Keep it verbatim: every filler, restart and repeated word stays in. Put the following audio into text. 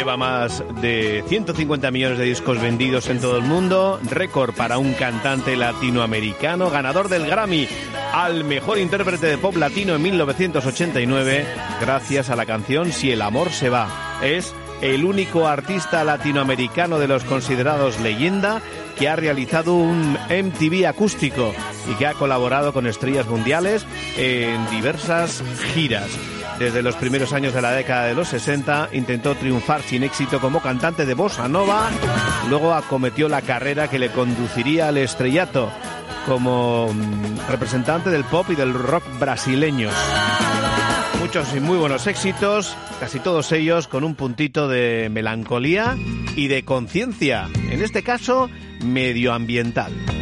Lleva más de ciento cincuenta millones de discos vendidos en todo el mundo, récord para un cantante latinoamericano, ganador del Grammy al mejor intérprete de pop latino en mil novecientos ochenta y nueve, gracias a la canción Si el amor se va. Es el único artista latinoamericano de los considerados leyenda que ha realizado un M T V acústico y que ha colaborado con estrellas mundiales en diversas giras. Desde los primeros años de la década de los sesenta intentó triunfar sin éxito como cantante de bossa nova, luego acometió la carrera que le conduciría al estrellato como representante del pop y del rock brasileños. Muchos y muy buenos éxitos, casi todos ellos con un puntito de melancolía y de conciencia, en este caso medioambiental.